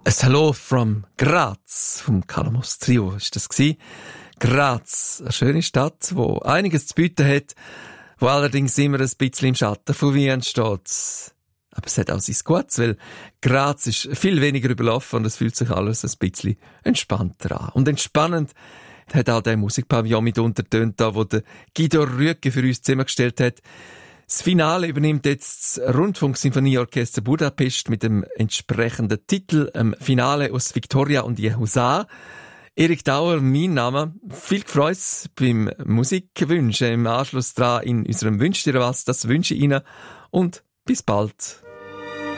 Ein Hallo from Graz, vom Kalamos Trio ist das gewesen. Graz, eine schöne Stadt, wo einiges zu bieten hat, wo allerdings immer ein bisschen im Schatten von Wien steht. Aber es hat auch sein Gutes, weil Graz ist viel weniger überlaufen und es fühlt sich alles ein bisschen entspannter an. Und entspannend hat auch der Musikpavillon mit untertönt, da, wo der Guido Rüegge für uns zusammengestellt hat. Das Finale übernimmt jetzt das Rundfunksinfonieorchester Budapest mit dem entsprechenden Titel, Finale aus Victoria und Jehusa. Erik Dauer, mein Name. Viel gefreut beim Musikwünschen im Anschluss dran in unserem Wünsch dir was. Das wünsche ich Ihnen und bis bald.